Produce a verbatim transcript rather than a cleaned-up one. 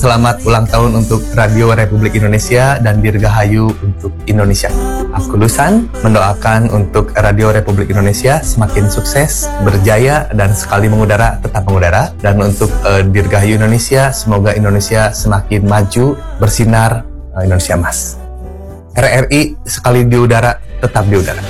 Selamat ulang tahun untuk Radio Republik Indonesia dan Dirgahayu untuk Indonesia. Aku Lusan mendoakan untuk Radio Republik Indonesia semakin sukses, berjaya, dan sekali mengudara tetap mengudara. Dan untuk uh, Dirgahayu Indonesia, semoga Indonesia semakin maju, bersinar, uh, Indonesia emas. R R I sekali di udara, tetap di udara.